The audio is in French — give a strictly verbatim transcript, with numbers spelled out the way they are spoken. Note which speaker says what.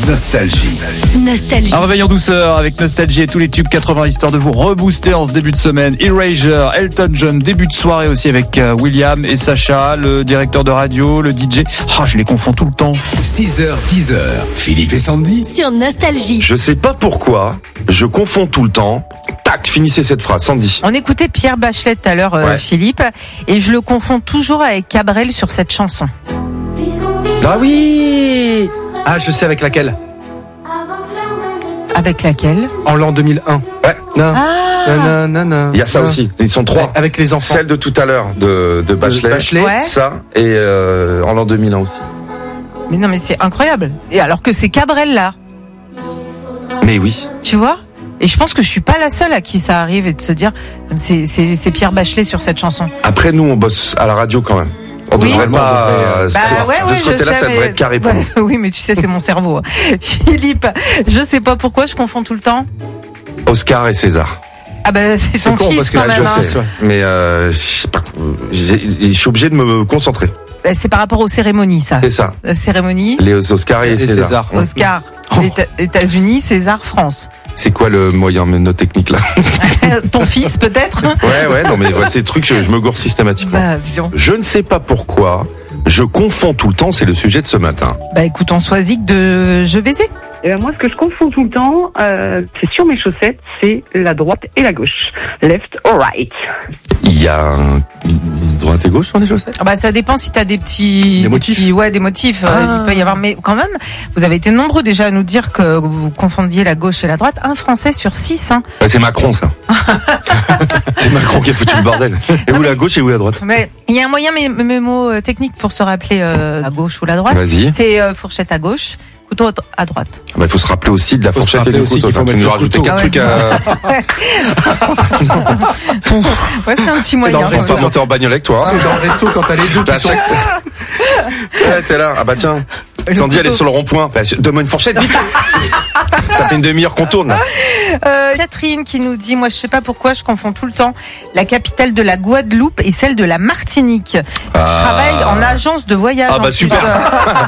Speaker 1: Nostalgie.
Speaker 2: Nostalgie.
Speaker 3: Un réveil en douceur avec Nostalgie et tous les tubes quatre-vingts, histoire de vous rebooster en ce début de semaine. Erasure, Elton John, début de soirée aussi avec William et Sacha, le directeur de radio, le D J. Ah, je les confonds tout le temps.
Speaker 1: six heures, dix heures. Philippe et Sandy.
Speaker 2: Sur Nostalgie.
Speaker 4: Je sais pas pourquoi, je confonds tout le temps. Tac, finissez cette phrase, Sandy.
Speaker 5: On écoutait Pierre Bachelet tout à l'heure, euh,
Speaker 4: Ouais.
Speaker 5: Philippe, et je le confonds toujours avec Cabrel sur cette chanson.
Speaker 4: Ah oui. Ah, je sais avec laquelle.
Speaker 5: Avec laquelle?
Speaker 6: En l'an deux mille un.
Speaker 4: Ouais.
Speaker 6: Non.
Speaker 5: Ah,
Speaker 6: Non, non, non,
Speaker 4: Il y a ça aussi. Ils sont trois.
Speaker 6: Avec les enfants.
Speaker 4: Celle de tout à l'heure de, de Bachelet.
Speaker 6: Bachelet.
Speaker 5: Ouais.
Speaker 4: Ça et euh, en l'an deux mille un aussi.
Speaker 5: mais non, mais c'est incroyable. Et alors que c'est Cabrel là,
Speaker 4: Mais oui.
Speaker 5: tu vois? Et je pense que je suis pas la seule à qui ça arrive et de se dire, c'est, c'est, c'est Pierre Bachelet sur cette chanson.
Speaker 4: Après, nous, on bosse à la radio quand même. On
Speaker 5: Oui.
Speaker 4: devrait pas.
Speaker 6: On devrait,
Speaker 4: euh,
Speaker 5: Bah
Speaker 4: de
Speaker 5: ouais,
Speaker 4: de
Speaker 5: ouais,
Speaker 4: ce
Speaker 5: je
Speaker 4: côté-là,
Speaker 5: sais,
Speaker 4: ça
Speaker 5: mais-
Speaker 4: devrait être carré pour
Speaker 5: Ouais,
Speaker 4: nous.
Speaker 5: oui, mais tu sais, c'est mon cerveau. Philippe, je sais pas pourquoi je confonds tout le temps.
Speaker 4: Oscar et César.
Speaker 5: Ah bah c'est son
Speaker 6: con,
Speaker 5: fils
Speaker 6: parce que
Speaker 5: quand
Speaker 6: là,
Speaker 5: même.
Speaker 4: je
Speaker 5: hein.
Speaker 4: sais. Mais euh, je sais pas. j'ai- Je suis obligé de me concentrer.
Speaker 5: Bah, c'est par rapport aux cérémonies, ça.
Speaker 4: C'est ça.
Speaker 5: La cérémonie,
Speaker 4: Les Oscars et,
Speaker 6: Et
Speaker 4: César.
Speaker 6: César.
Speaker 4: Ouais.
Speaker 5: Oscar, Éta- États-Unis, César, France.
Speaker 4: C'est quoi le moyen mnémotechnique là?
Speaker 5: Ton fils peut-être.
Speaker 4: Ouais, ouais, non mais ouais, ces trucs, je, je me gourre systématiquement.
Speaker 5: Bah, dis donc.
Speaker 4: Je ne sais pas pourquoi, je confonds tout le temps, c'est le sujet de ce matin.
Speaker 5: Bah écoute, on choisit de Je vais y.
Speaker 7: Eh ben moi, ce que je confonds tout le temps, euh, c'est sur mes chaussettes, c'est la droite et la gauche. Left or right.
Speaker 4: Il y a un, une droite et gauche sur les chaussettes?
Speaker 5: Ah bah ça dépend si t'as des petits,
Speaker 6: Des motifs.
Speaker 5: petits- ouais, des motifs. euh,
Speaker 4: Ah.
Speaker 5: il peut y avoir, mais quand même, vous avez été nombreux déjà à nous dire que vous confondiez la gauche et la droite. Un Français sur six, hein.
Speaker 4: Ouais, c'est Macron ça. C'est Macron qui a foutu le bordel. Et où la gauche et où la droite?
Speaker 5: Mais il y a un moyen mé- mémo euh, technique pour se rappeler euh, la gauche ou la droite.
Speaker 4: Vas-y.
Speaker 5: C'est euh, fourchette à gauche, couteau à droite.
Speaker 4: Bah, il faut se rappeler aussi de la
Speaker 6: Faut se
Speaker 4: fourchette et
Speaker 6: rappeler
Speaker 4: du
Speaker 6: aussi
Speaker 4: couteau.
Speaker 6: qu'il faut
Speaker 4: Enfin, tu
Speaker 6: mettre
Speaker 4: nous
Speaker 6: le
Speaker 4: rajoutes
Speaker 6: couteau.
Speaker 4: quatre trucs à...
Speaker 5: Ouais, c'est un petit
Speaker 4: Dans
Speaker 5: moyen.
Speaker 4: le resto de
Speaker 5: voilà.
Speaker 4: monter en bagnole avec toi. hein.
Speaker 6: Dans le resto, quand t'as les deux
Speaker 4: Bah,
Speaker 6: qui sont...
Speaker 4: chaque... Ouais, t'es là. Ah bah tiens. Sandy, elle est sur le rond-point. Bah, donne-moi une fourchette, vite. Ça fait une demi-heure qu'on tourne, là.
Speaker 5: Euh, Catherine qui nous dit, moi je sais pas pourquoi je confonds tout le temps la capitale de la Guadeloupe et celle de la Martinique.
Speaker 4: Ah.
Speaker 5: Je travaille en agence de voyage.
Speaker 4: Ah
Speaker 5: en
Speaker 4: bah
Speaker 5: plus.
Speaker 4: super.